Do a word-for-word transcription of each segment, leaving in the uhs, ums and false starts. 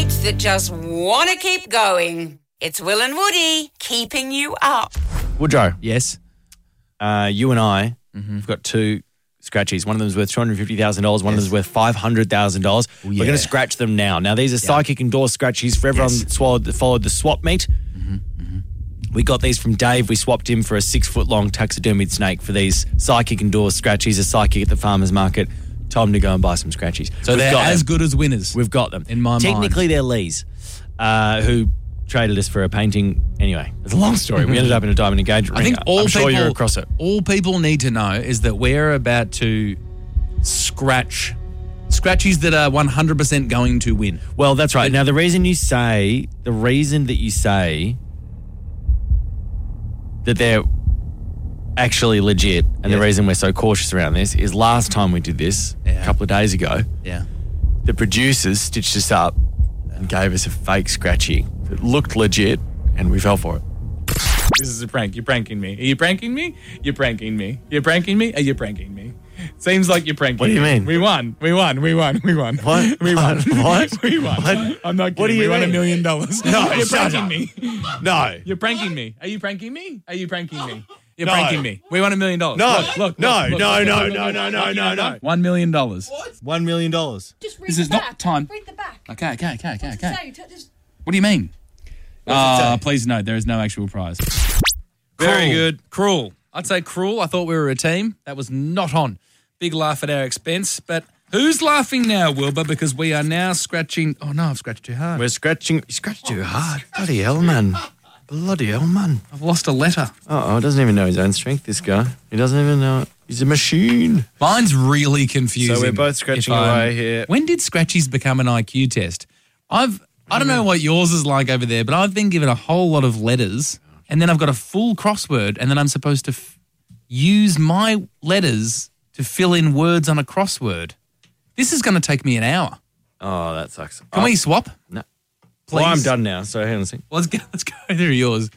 mates that just want to keep going. It's Will and Woody keeping you up. Woodrow, Yes. uh, you and I have got two scratchies. One of them is worth two hundred fifty thousand dollars. One of them is worth five hundred thousand dollars. We're yeah. going to scratch them now. Now, these are psychic endorsed scratchies for everyone Yes. that swallowed, followed the swap meet. We got these from Dave. We swapped him for a six-foot-long taxidermied snake for these psychic endorsed scratchies, a psychic at the farmer's market. Time to go and buy some scratchies. So We've they're got as them. good as winners. We've got them. In my mind. Technically, they're Lee's, uh, who traded us for a painting. Anyway, it's a long story. We ended up in a diamond engagement I ring. think all I'm people, sure you're across it. all people need to know is that we're about to scratch scratchies that are one hundred percent going to win. Well, that's right. Now, the reason you say, the reason that you say that they're actually legit and Yeah. the reason we're so cautious around this is last time we did this, Yeah. a couple of days ago, Yeah. the producers stitched us up and gave us a fake scratchy that looked legit and we fell for it. This is a prank. You're pranking me. Are you pranking me? You're pranking me. You're pranking me? Are you pranking me? Seems like you're pranking What do you me. mean? We won. We won. We won. We won. What? We won. What? We won. What? I'm not kidding. What do you we won a mean? million dollars. No, You're shut pranking up. me. No. You're pranking me. Are you pranking me? Are you pranking me? You're No. pranking me. We won a million dollars. No. Look, look, No, look, look, no, look, no, look, no, look, no, look, no, look, no, look. no. One million dollars. One million dollars. Just read This the is not back. time. Read the back. Okay, okay, okay, okay, What's it okay. say? T- just- What do you mean? What's it Ah, say? please note, there is no actual prize. Very Cruel. good. Cruel. I'd say cruel. I thought we were a team. That was not on. Big laugh at our expense. But who's laughing now, Wilbur? Because we are now scratching. Oh, no, I've scratched too hard. We're scratching. You scratched too hard. Bloody hell, man. Bloody hell, man. I've lost a letter. Uh-oh, doesn't even know his own strength, this guy. He doesn't even know it. He's a machine. Mine's really confusing. So we're both scratching if I'm- away here. When did scratchies become an I Q test? I've, I don't know what yours is like over there, but I've been given a whole lot of letters, and then I've got a full crossword, and then I'm supposed to f- use my letters to fill in words on a crossword. This is going to take me an hour. Oh, that sucks. Can oh, we swap? No. Please. Well, I'm done now, so hang on a second. Let's go, let's go through yours.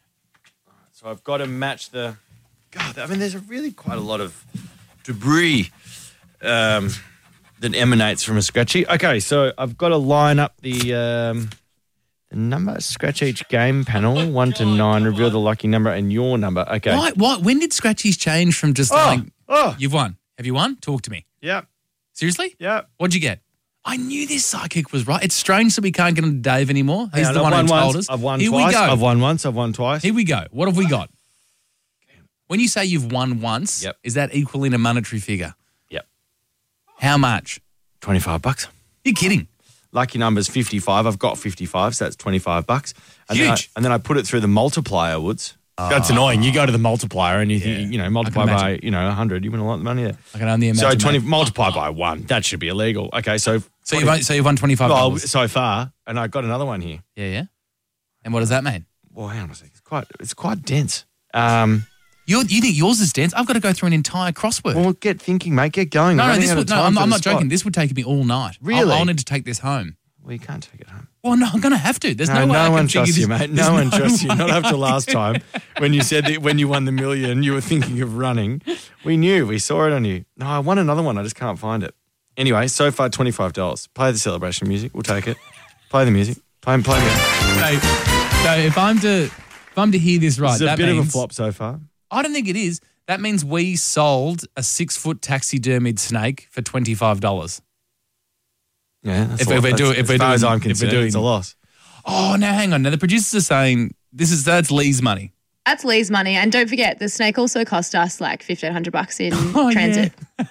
So I've got to match the... God, I mean, there's a really quite a lot of debris um, that emanates from a scratchy. Okay, so I've got to line up the um, the number, scratch each game panel, one to nine, reveal the lucky number and your number. Okay. Why, why, when did scratchies change from just Oh, like, oh. you've won? Have you won? Talk to me. Yep, Seriously? yep. What'd you get? I knew this psychic was right. It's strange that we can't get on to Dave anymore. He's Hang the on, one I've who won told once, us. I've won Here twice. we go. I've won once, I've won twice. Here we go. What have we got? When you say you've won once, Yep. is that equal in a monetary figure? Yep. How much? twenty-five bucks. You're kidding. Lucky number's fifty-five. I've got fifty-five, so that's twenty-five bucks. And Then I, Huge. and then I put it through the multiplier, Woods. That's annoying. You go to the multiplier and you think, you know, multiply by, imagine. you know, one hundred. You win a lot of money there. I can only imagine. So twenty mate. multiply by one. That should be illegal. Okay, so So you've, won, so you've won twenty-five well, dollars. so far, and I got another one here. Yeah, yeah. And what does that mean? Well, hang on a second. It's quite, it's quite dense. Um, You you think yours is dense? I've got to go through an entire crossword. well, get thinking, mate. Get going. no, We're no, running this out would, of no, time I'm, for I'm the not joking. spot. This would take me all night. Really? I'll, I'll need to take this home. Well, you can't take it home. Well, no, I'm going to have to. There's no, No, way I no can one figure trusts this- you, mate. there's No one trusts you. way Not I after can- last time when you said that when you won the million, you were thinking of running. We knew. We saw it on you. No, I won another one. I just can't find it. Anyway, so far twenty-five dollars. Play the celebration music. We'll take it. Play the music. Play, play music. So, so if I'm to if I'm to hear this right, It's a that bit means of a flop so far. I don't think it is. That means we sold a six foot taxidermied snake for twenty five dollars. Yeah, that's If a lot. we're doing- That's- if we're as far as doing- I'm if we're concerned, doing- it's a loss. Oh, now hang on. Now the producers are saying this is that's Lee's money. That's Lee's money. And don't forget, the snake also cost us like fifteen hundred bucks in Oh, transit. yeah.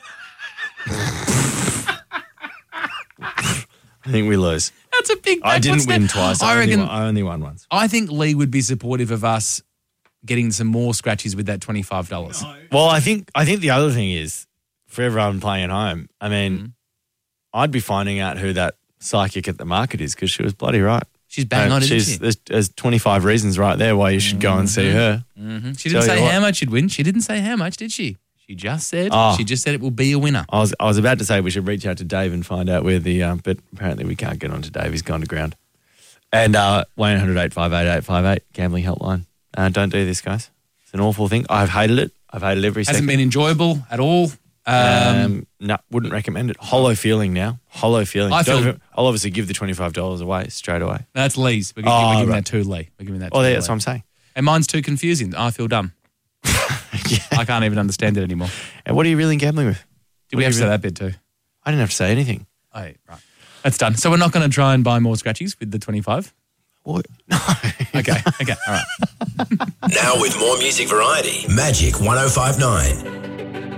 I think we lose. That's a big. I that's didn't what's win that- twice. I I, reckon. only won, I only won once. I think Lee would be supportive of us getting some more scratches with that twenty five dollars. Well, I think I think the other thing is for everyone playing at home. I mean, Mm-hmm. I'd be finding out who that psychic at the market is because she was bloody right. She's bang Uh, on, isn't she's, she? There's, there's twenty-five reasons right there why you should go and see her. Mm-hmm. She didn't Tell you say what. how much she'd win. She didn't say how much, did she? She just said. Oh. She just said it will be a winner. I was I was about to say we should reach out to Dave and find out where the um, but apparently we can't get on to Dave. He's gone to ground. And uh, one eight hundred eight five eight eight five eight gambling helpline. Uh, don't do this, guys. It's an awful thing. I've hated it. I've hated every Hasn't second. been enjoyable at all. Um, no, wouldn't recommend it. Hollow feeling now. Hollow feeling. I Don't feel- even- I'll obviously give the twenty-five dollars away straight away. That's Lee's. We're, giving- Oh, we're giving right. that to Lee. We're giving that. Oh, to yeah, Lee. that's what I'm saying. And mine's too confusing. I feel dumb. I can't even understand it anymore. And what are you really gambling with? Did What we are have you to say really- that bit too? I didn't have to say anything. Oh, right. That's done. So we're not going to try and buy more scratchies with the twenty-five? What? No. Okay. Okay. All right. Now with more music variety, Magic one oh five nine.